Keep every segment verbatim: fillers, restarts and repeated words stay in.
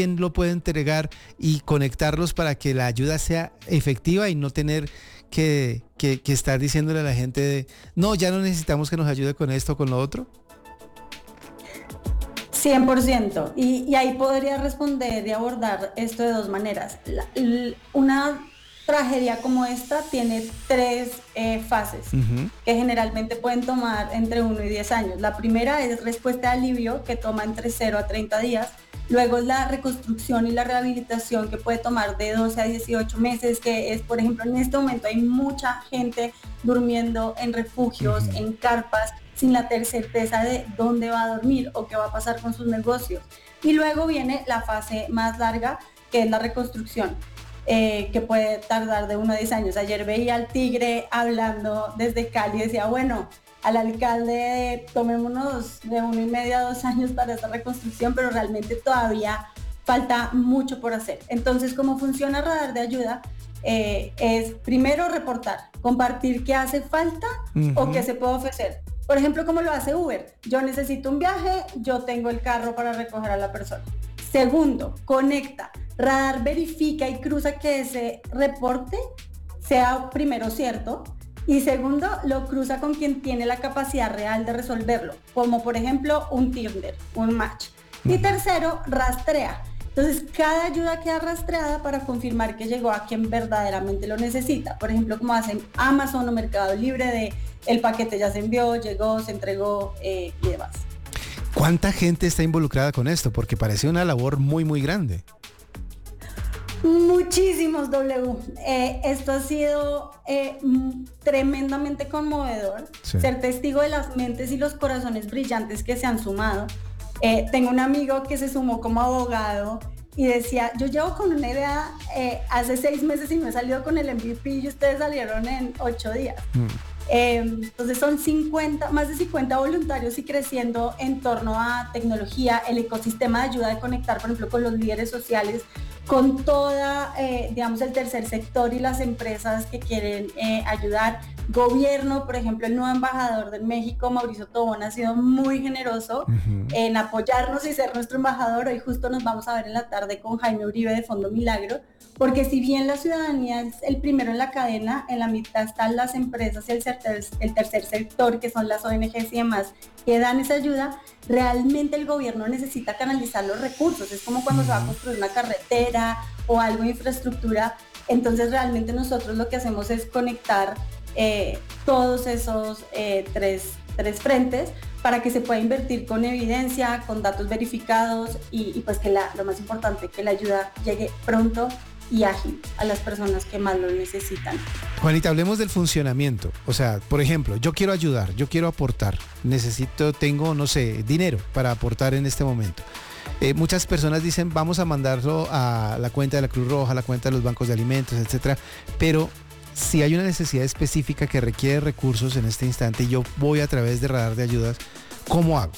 lo puede entregar y conectarlos para que la ayuda sea efectiva y no tener que, que, que estar diciéndole a la gente de, no, ya no necesitamos que nos ayude con esto o con lo otro? cien por ciento. Y, y ahí podría responder y abordar esto de dos maneras. La, la, una tragedia como esta tiene tres eh, fases uh-huh. que generalmente pueden tomar entre uno y diez años. La primera es respuesta de alivio, que toma entre cero a treinta días. Luego es la reconstrucción y la rehabilitación, que puede tomar de doce a dieciocho meses, que es, por ejemplo, en este momento hay mucha gente durmiendo en refugios, uh-huh. en carpas, sin la certeza de dónde va a dormir o qué va a pasar con sus negocios. Y luego viene la fase más larga, que es la reconstrucción, eh, que puede tardar de uno a diez años. Ayer veía al Tigre hablando desde Cali y decía, bueno, al alcalde tomémonos de uno y medio a dos años para esta reconstrucción, pero realmente todavía falta mucho por hacer. Entonces, ¿cómo funciona Radar de Ayuda? Eh, es primero reportar, compartir qué hace falta uh-huh. o qué se puede ofrecer. Por ejemplo, como lo hace Uber, yo necesito un viaje, yo tengo el carro para recoger a la persona. Segundo, conecta. Radar verifica y cruza que ese reporte sea primero cierto, y segundo, lo cruza con quien tiene la capacidad real de resolverlo, como por ejemplo un Tinder, un match. Y tercero, rastrea. Entonces, cada ayuda queda rastreada para confirmar que llegó a quien verdaderamente lo necesita. Por ejemplo, como hacen Amazon o Mercado Libre, de el paquete ya se envió, llegó, se entregó eh, y demás. ¿Cuánta gente está involucrada con esto? Porque parece una labor muy, muy grande. Muchísimos, W. Eh, esto ha sido eh, m- tremendamente conmovedor. Sí. Ser testigo de las mentes y los corazones brillantes que se han sumado. Eh, tengo un amigo que se sumó como abogado y decía, yo llevo con una idea eh, hace seis meses y no he salido con el M V P y ustedes salieron en ocho días. Mm. Eh, entonces son cincuenta, más de cincuenta voluntarios y creciendo en torno a tecnología, el ecosistema de ayuda de conectar, por ejemplo, con los líderes sociales, con toda, eh, digamos, el tercer sector y las empresas que quieren eh, ayudar. Gobierno, por ejemplo, el nuevo embajador de México, Mauricio Tobón, ha sido muy generoso uh-huh. en apoyarnos y ser nuestro embajador. Hoy justo nos vamos a ver en la tarde con Jaime Uribe de Fondo Milagro, porque si bien la ciudadanía es el primero en la cadena, en la mitad están las empresas y el tercer, el tercer sector, que son las O N Ges y demás, que dan esa ayuda. Realmente el gobierno necesita canalizar los recursos. Es como cuando uh-huh. se va a construir una carretera o algo de infraestructura. Entonces realmente nosotros lo que hacemos es conectar Eh, todos esos eh, tres, tres frentes para que se pueda invertir con evidencia, con datos verificados y, y pues que la, lo más importante, que la ayuda llegue pronto y ágil a las personas que más lo necesitan. Juanita, hablemos del funcionamiento. O sea, por ejemplo, yo quiero ayudar, yo quiero aportar, necesito, tengo, no sé, dinero para aportar en este momento. Eh, muchas personas dicen, vamos a mandarlo a la cuenta de la Cruz Roja, a la cuenta de los bancos de alimentos, etcétera, pero si hay una necesidad específica que requiere recursos en este instante y yo voy a través de Radar de Ayudas, ¿cómo hago?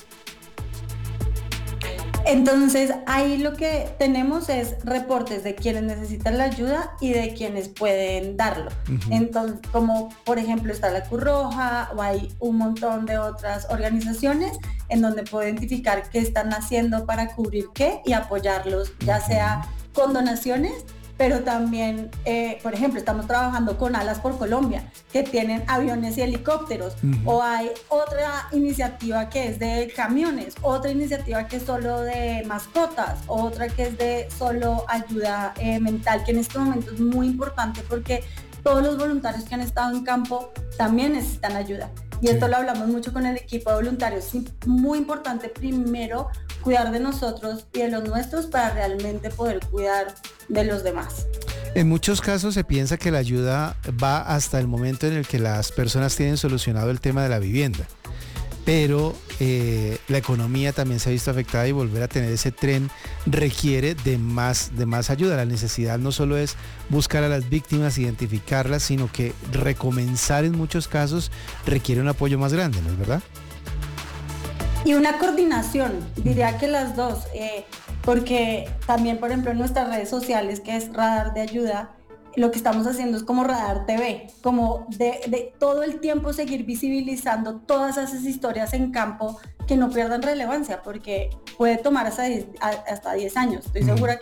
Entonces, ahí lo que tenemos es reportes de quienes necesitan la ayuda y de quienes pueden darlo. Uh-huh. Entonces, como por ejemplo está la Cruz Roja o hay un montón de otras organizaciones en donde puedo identificar qué están haciendo para cubrir qué y apoyarlos, ya sea con donaciones, pero también, eh, por ejemplo, estamos trabajando con Alas por Colombia, que tienen aviones y helicópteros, uh-huh. o hay otra iniciativa que es de camiones, otra iniciativa que es solo de mascotas, otra que es de solo ayuda eh, mental, que en este momento es muy importante porque todos los voluntarios que han estado en campo también necesitan ayuda. Y sí. esto lo hablamos mucho con el equipo de voluntarios. Es muy importante primero cuidar de nosotros y de los nuestros para realmente poder cuidar de los demás. En muchos casos se piensa que la ayuda va hasta el momento en el que las personas tienen solucionado el tema de la vivienda, pero eh, la economía también se ha visto afectada y volver a tener ese tren requiere de más, de más ayuda. La necesidad no solo es buscar a las víctimas, identificarlas, sino que recomenzar en muchos casos requiere un apoyo más grande, ¿no es verdad? Y una coordinación, diría que las dos, eh, porque también, por ejemplo, en nuestras redes sociales, que es Radar de Ayuda, lo que estamos haciendo es como Radar T V, como de, de todo el tiempo seguir visibilizando todas esas historias en campo que no pierdan relevancia, porque puede tomar hasta diez, hasta diez años. Estoy segura